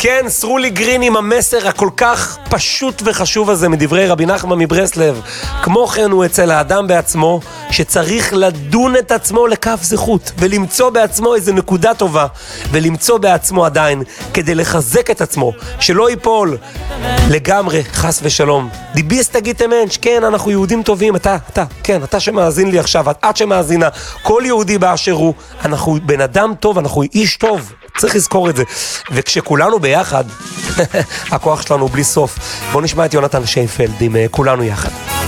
כן, סרולי גרין עם המסר הכל כך פשוט וחשוב הזה מדברי רבי נחמן מברסלב. כמו כן הוא אצל האדם בעצמו שצריך לדון את עצמו לכף זכות ולמצוא בעצמו איזו נקודה טובה ולמצוא בעצמו עדיין כדי לחזק את עצמו שלא ייפול לגמרי חס ושלום. דיביסט תגיד אמנש, כן אנחנו יהודים טובים, אתה שמאזין לי עכשיו, את שמאזינה, כל יהודי באשר הוא, אנחנו בן אדם טוב, אנחנו איש טוב, צריך לזכור את זה. וכשכולנו ביחד הכוח שלנו בלי סוף. בוא נשמע את יונתן שיינפלד עם כולנו יחד.